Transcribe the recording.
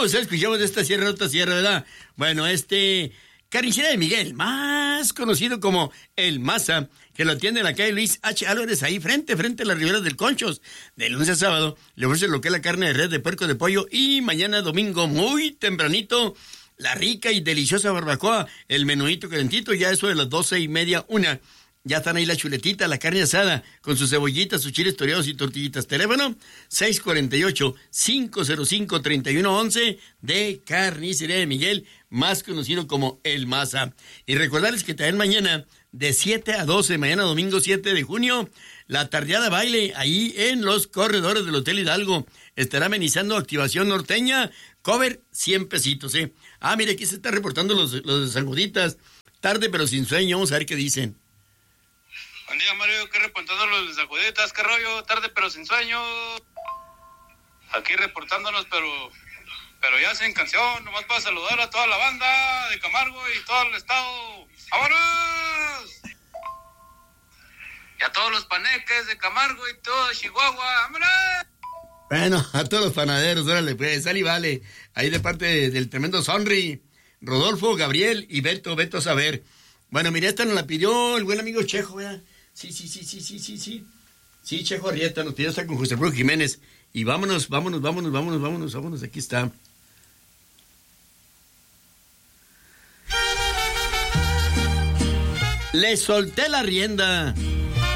Vamos a escuchar de esta sierra, otra sierra, ¿verdad? Bueno, Carnicería de Miguel, más conocido como El Maza, que lo atiende en la calle Luis H. Álvarez, ahí frente a las riberas del Conchos. De lunes a sábado le ofrece lo que es la carne de res, de puerco, de pollo, y mañana domingo muy tempranito la rica y deliciosa barbacoa, el menuito calentito, ya eso de las 12:30, 1. Ya están ahí la chuletita, la carne asada, con sus cebollitas, sus chiles toreados y tortillitas. Teléfono 648-505-3111 de Carnicería de Miguel, más conocido como El Maza. Y recordarles que también mañana, de 7 a 12, mañana domingo 7 de junio, la tardeada baile, ahí en los corredores del Hotel Hidalgo. Estará amenizando Activación Norteña, cover 100 pesitos, ¿eh? Ah, mire, aquí se están reportando los de San Juditas. Tarde pero sin sueño, vamos a ver qué dicen. Buen día, Mario, aquí reportando los de San Juditas, qué rollo, tarde pero sin sueño. Aquí reportándonos, pero ya sin canción, nomás para saludar a toda la banda de Camargo y todo el estado. ¡Vámonos! Y a todos los paneques de Camargo y todo Chihuahua, ¡vámonos! Bueno, a todos los panaderos, órale, pues, sal y vale. Ahí de parte del tremendo Sonri, Rodolfo, Gabriel y Beto Saber. Bueno, mira, esta nos la pidió el buen amigo Chejo, ¿verdad? Sí. Sí, Chejo Arrieta nos pidió esta con José Brujo Jiménez. Y vámonos, aquí está. Le solté la rienda.